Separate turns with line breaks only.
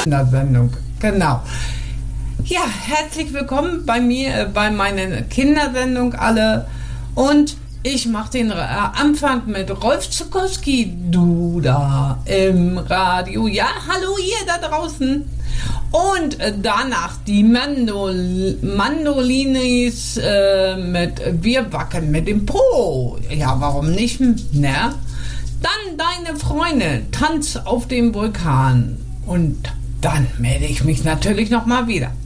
Kindersendung, genau. Ja, herzlich willkommen bei mir, bei meiner Kindersendung alle. Und ich mache den Anfang mit Rolf Zuckowski, du da im Radio. Ja, hallo ihr da draußen. Und danach die Mandolinis mit Wir wackeln mit dem Po. Ja, warum nicht, ne? Dann deine Freunde, Tanz auf dem Vulkan. Und dann melde ich mich natürlich nochmal wieder.